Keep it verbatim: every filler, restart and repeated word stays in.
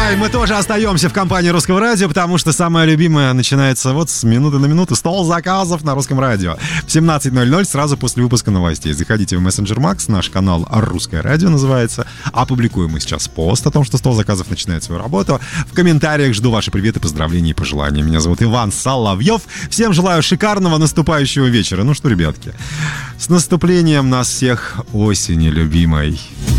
Ай, мы тоже остаемся в компании Русского радио, потому что самое любимое начинается вот с минуты на минуту. Стол заказов на Русском радио. В семнадцать ноль ноль сразу после выпуска новостей. Заходите в Messenger Max, наш канал Русское радио называется. Опубликуем мы сейчас пост о том, что стол заказов начинает свою работу. В комментариях жду ваши приветы, поздравления и пожелания. Меня зовут Иван Соловьев. Всем желаю шикарного наступающего вечера. Ну что, ребятки, с наступлением нас всех осени любимой.